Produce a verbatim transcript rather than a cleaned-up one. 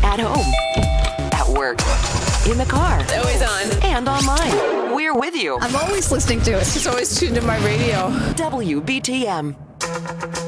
At home. At work. In the car. Always on. And online. We're with you. I'm always listening to it. It's always tuned to my radio. W B T M.